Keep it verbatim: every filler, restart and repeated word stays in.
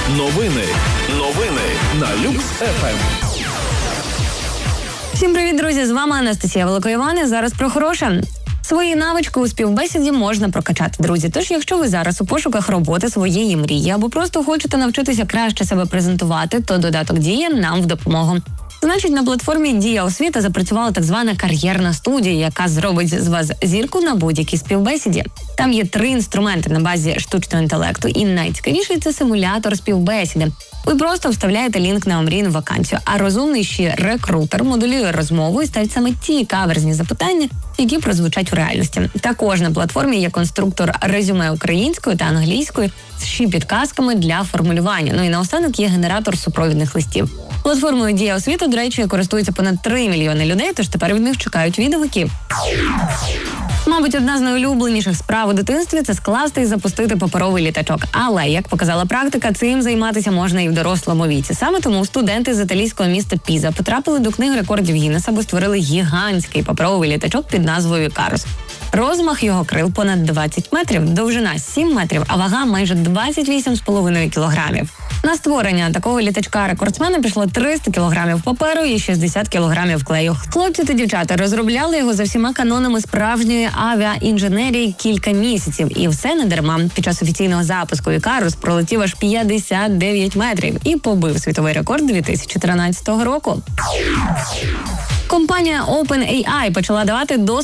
Новини. Новини на Люкс еф ем. Всім привіт, друзі! З вами Анастасія Великоїван. І зараз про хороше. Свої навички у співбесіді можна прокачати, друзі. Тож, якщо ви зараз у пошуках роботи своєї мрії або просто хочете навчитися краще себе презентувати, то додаток «Дія» нам в допомогу. Значить, на платформі «Дія Освіта» запрацювала так звана кар'єрна студія, яка зробить з вас зірку на будь-якій співбесіді. Там є три інструменти на базі штучного інтелекту, і найцікавіший – це симулятор співбесіди. Ви просто вставляєте лінк на омрійну вакансію, а розумний ще рекрутер моделює розмову і ставить саме ті каверзні запитання, які прозвучать в реальності. Також на платформі є конструктор резюме українською та англійською з ще підказками для формулювання. Ну і наостанок є генератор супровідних листів. Платформою «Дія Освіта», до речі, користуються понад три мільйони людей, тож тепер від них чекають відгуки. Мабуть, одна з найулюбленіших справ у дитинстві – це скласти і запустити паперовий літачок. Але, як показала практика, цим займатися можна і в дорослому віці. Саме тому студенти з італійського міста Піза потрапили до книги рекордів Гіннеса, бо створили гігантський паперовий літачок під назвою «Ікарус». Розмах його крил понад двадцять метрів, довжина сім метрів, а вага майже двадцять вісім з половиною кілограмів. На створення такого літачка рекордсмена пішло триста кілограмів паперу і шістдесят кілограмів клею. Хлопці та дівчата розробляли його за всіма канонами справжньої авіаінженерії кілька місяців. І все не дарма. Під час офіційного запуску «Ікарус» пролетів аж п'ятдесят дев'ять метрів і побив світовий рекорд дві тисячі тринадцятого року. Компанія OpenAI почала давати доступ